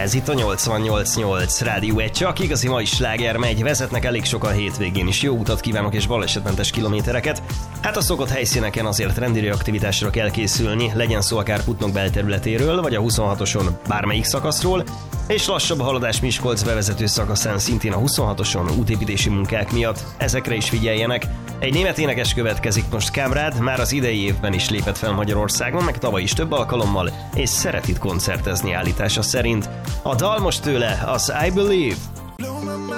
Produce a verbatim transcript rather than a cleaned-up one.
Ez itt a nyolcvannyolc nyolc Rádió egy, csak igazi mai sláger megy, vezetnek elég sokan hétvégén is. Jó utat kívánok és balesetmentes kilométereket. Hát a szokott helyszíneken azért rendőri aktivitásra kell készülni, legyen szó akár Putnok belterületéről, vagy a huszonhatoson bármelyik szakaszról, és lassabb a haladás Miskolc bevezető szakaszán szintén a huszonhatoson útépítési munkák miatt. Ezekre is figyeljenek. Egy német énekes következik most, Kamrad, már az idei évben is lépett fel Magyarországon, meg tavaly is több alkalommal, és szeret itt koncertezni állítása szerint. A dal most tőle az I Believe.